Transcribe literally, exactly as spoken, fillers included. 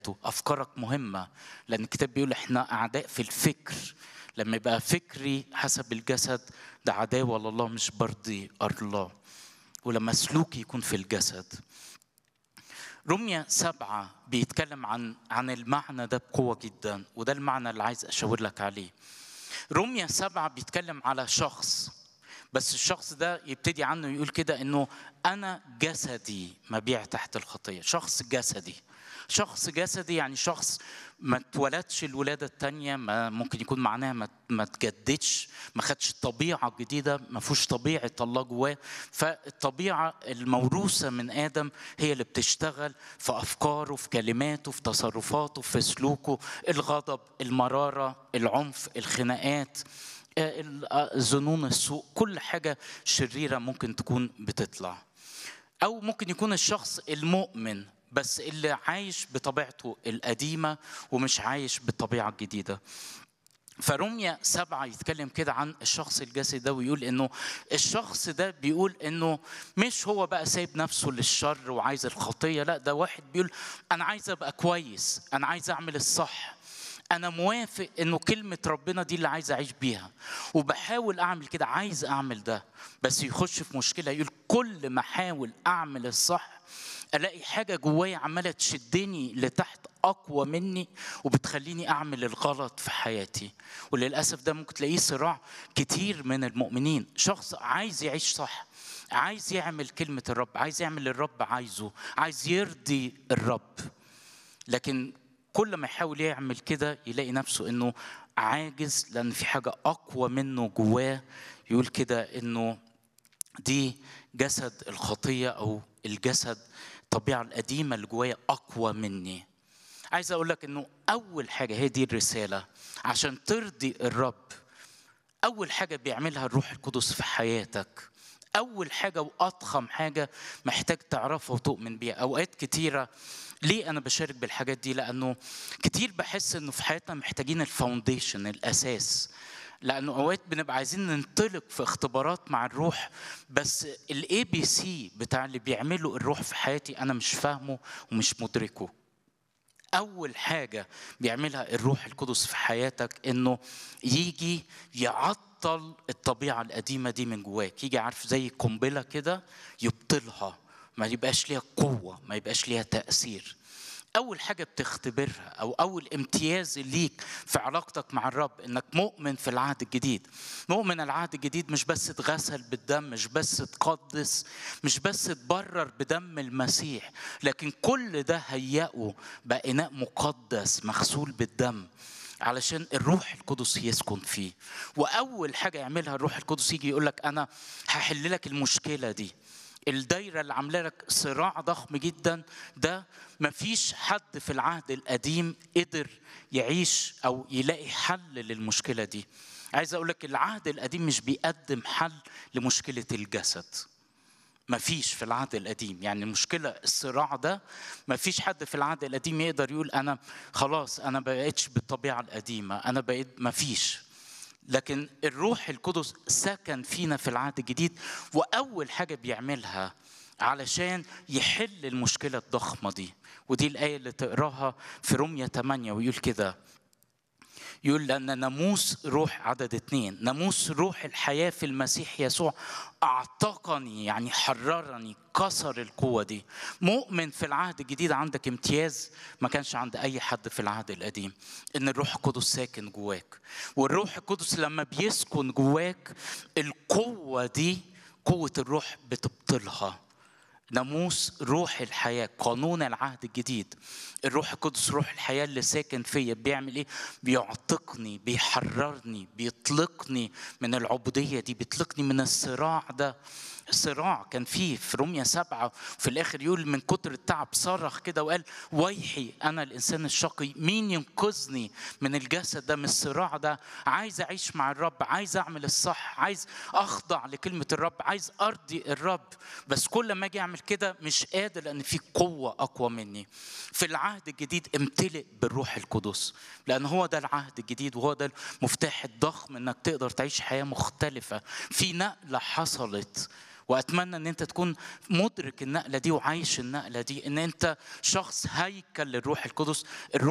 أفكارك مهمة، لأن الكتاب بيقول إحنا أعداء في الفكر. لما يبقى فكري حسب الجسد ده عداوة لله، مش برضي الله. ولما سلوكي يكون في الجسد. رمية سبعة بيتكلم عن عن المعنى ده بقوة جدا، وده المعنى اللي عايز أشاور لك عليه. رمية سبعة بيتكلم على شخص، بس الشخص ده يبتدي عنه يقول كده إنه أنا جسدي مبيع تحت الخطية. شخص جسدي، شخص جسدي يعني شخص ما اتولدش الولادة التانية، ما ممكن يكون معناها ما ما تجددش، ما خدش طبيعة جديدة، ما فيهوش طبيعة الله جواه. فالطبيعة الموروثة من آدم هي اللي بتشتغل في أفكاره، في كلماته، في تصرفاته، في سلوكه، الغضب، المرارة، العنف، الخناقات، ظنون السوء، كل حاجة شريرة ممكن تكون بتطلع. أو ممكن يكون الشخص المؤمن بس اللي عايش بطبيعته القديمة ومش عايش بالطبيعة الجديدة. فرمية سبعة يتكلم كده عن الشخص الجسدي ده، ويقول إنه الشخص ده بيقول إنه مش هو بقى سايب نفسه للشر وعايز الخطية، لا، ده واحد بيقول أنا عايز أبقى كويس، أنا عايز أعمل الصح، أنا موافق إنه كلمة ربنا دي اللي عايز أعيش بيها، وبحاول أعمل كده، عايز أعمل ده. بس يخش في مشكلة، يقول كل ما أحاول أعمل الصح ألاقي حاجة جوايا عمالة تشدني لتحت أقوى مني وبتخليني أعمل الغلط في حياتي. وللأسف ده ممكن تلاقيه صراع كتير من المؤمنين. شخص عايز يعيش صح، عايز يعمل كلمة الرب، عايز يعمل الرب عايزه، عايز يرضي الرب، لكن كل ما يحاول يعمل كده يلاقي نفسه إنه عاجز، لأن في حاجة أقوى منه جواه. يقول كده إنه دي جسد الخطية أو الجسد الطبيعة القديمة اللي جوايا أقوى مني. عايز أقول لك إنه أول حاجة، هي دي الرسالة، عشان ترضي الرب أول حاجة بيعملها الروح القدس في حياتك. أول حاجة وأضخم حاجة محتاج تعرفها وتؤمن بيها. أوقات كتيرة ليه أنا بشارك بالحاجات دي؟ لأنه كتير بحس إنه في حياتنا محتاجين الفاونديشن، الأساس. لأنه أوقات بنبقى عايزين ننطلق في اختبارات مع الروح، بس الاي بي سي بتاع اللي بيعمله الروح في حياتي أنا مش فاهمه ومش مدركه. أول حاجة بيعملها الروح القدس في حياتك إنه يجي يعطل الطبيعة القديمة دي من جواك، يجي عارف زي قنبلة كده يبطلها، ما يبقاش ليها قوة، ما يبقاش ليها تأثير. أول حاجة بتختبرها أو أول امتياز ليك في علاقتك مع الرب إنك مؤمن في العهد الجديد. مؤمن العهد الجديد مش بس تغسل بالدم، مش بس تقدس، مش بس تبرر بدم المسيح، لكن كل ده هيئه بقى إناء مقدس مغسول بالدم علشان الروح القدس يسكن فيه. وأول حاجة يعملها الروح القدس يجي يقولك أنا هحل لك المشكلة دي، الدايرة اللي عامله لك صراع ضخم جدا ده. مفيش حد في العهد القديم قدر يعيش أو يلاقي حل للمشكلة دي. عايز أقول لك العهد القديم مش بيقدم حل لمشكلة الجسد. مفيش في العهد القديم، يعني المشكلة الصراع ده مفيش حد في العهد القديم يقدر يقول أنا خلاص أنا بقيتش بالطبيعة القديمة، أنا بقيت، مفيش. لكن الروح القدس سكن فينا في العهد الجديد، وأول حاجة بيعملها علشان يحل المشكلة الضخمة دي، ودي الآية اللي تقراها في رمية ثمانية، ويقول كده، يقول لأن ناموس روح، عدد اتنين، ناموس روح الحياة في المسيح يسوع أعتقني، يعني حررني، كسر القوة دي. مؤمن في العهد الجديد عندك امتياز ما كانش عند أي حد في العهد القديم، إن الروح القدس ساكن جواك. والروح القدس لما بيسكن جواك القوة دي، قوة الروح بتبطلها. ناموس روح الحياة، قانون العهد الجديد، الروح القدس روح الحياة اللي ساكن فيا بيعمل ايه؟ بيعتقني، بيحررني، بيطلقني من العبودية دي، بيطلقني من الصراع ده. صراع كان فيه في رمية سبعة، في الآخر يقول من كتر التعب صرخ كده وقال ويحي أنا الإنسان الشقي، مين ينقذني من الجسد ده، من الصراع ده؟ عايز أعيش مع الرب، عايز أعمل الصح، عايز أخضع لكلمة الرب، عايز أرضي الرب، بس كل ما أجي أعمل كده مش قادر، لأن في قوة أقوى مني. في العهد الجديد امتلئ بالروح القدس، لأن هو ده العهد الجديد، وهو ده المفتاح الضخم إنك تقدر تعيش حياة مختلفة. في نقلة حصلت، وأتمنى أن أنت تكون مدرك النقلة دي وعايش النقلة دي، أن أنت شخص هيكل للروح القدس.